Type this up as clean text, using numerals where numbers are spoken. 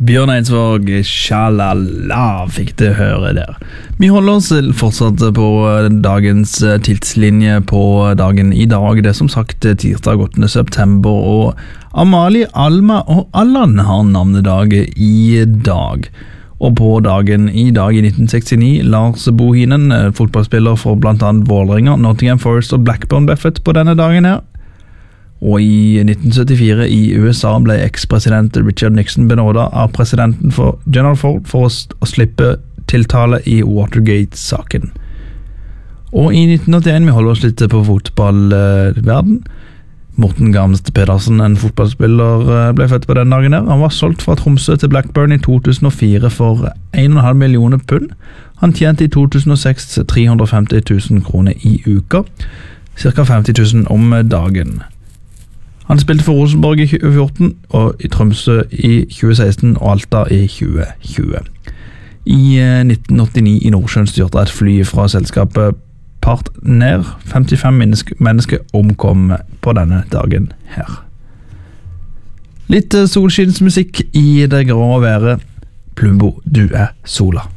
Bjørn Eidsvåg, sjalala, fikk det høre der. Vi holder oss fortsatt på dagens tidslinje på dagen i dag. Det er som sagt tirsdag 8. september, og Amalie, Alma og Allan har navnedag i dag. Og på dagen i dag i 1969, Lars Bohinen, fotballspiller for blant annet Vålerenga, Nottingham Forest og Blackburn ble født på denne dagen her. Og i 1974 i USA ble eks-president Richard Nixon benådet av presidenten for General Ford for å slippe tiltale i Watergate-saken. Og i 1981, vi holder oss litt på fotballverden, Morten Gamst Pedersen, en fotballspiller, ble født på den dagen her. Han var solgt fra Tromsø til Blackburn i 2004 for 1,5 millioner pund. Han tjente i 2006 350 000 kroner i uka, cirka 50 000 om dagen. Han spilte for Rosenborg i 2014, og i Tromsø i 2016 og Alta i 2020. I 1989 i Nordsjøen styrte et fly fra selskapet Partner. 55 mennesker omkom på denne dagen her. Litt solskinnsmusikk i det grå været. Plumbo, du er sola.